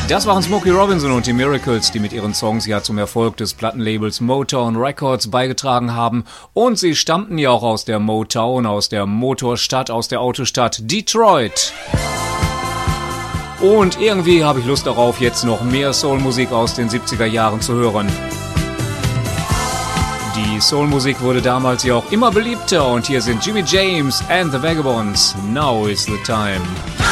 Das waren Smokey Robinson und die Miracles, die mit ihren Songs ja zum Erfolg des Plattenlabels Motown Records beigetragen haben. Und sie stammten ja auch aus der Motown, aus der Motorstadt, aus der Autostadt Detroit. Und irgendwie habe ich Lust darauf, jetzt noch mehr Soulmusik aus den 70er Jahren zu hören. Die Soulmusik wurde damals ja auch immer beliebter und hier sind Jimmy James and the Vagabonds. Now is the time.